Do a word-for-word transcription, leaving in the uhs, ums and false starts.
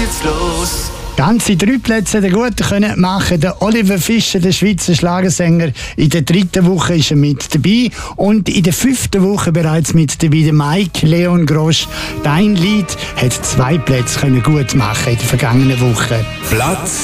jetzt los. Ganze drei Plätze der Guten können machen. Der Oliver Fischer, der Schweizer Schlagersänger, in der dritten Woche ist er mit dabei. Und in der fünften Woche bereits mit dabei der Mike Leon Grosch. Dein Lied hat zwei Plätze können gut machen in der vergangenen Woche. Platz